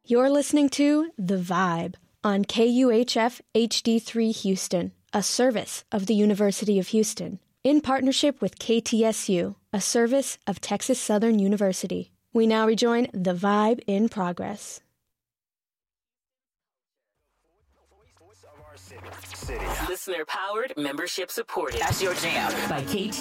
You're listening to The Vibe on KUHF HD3 Houston, a service of the University of Houston, in partnership with KTSU, a service of Texas Southern University. We now rejoin The Vibe in progress. Listener-powered, membership-supported. That's your jam by KT.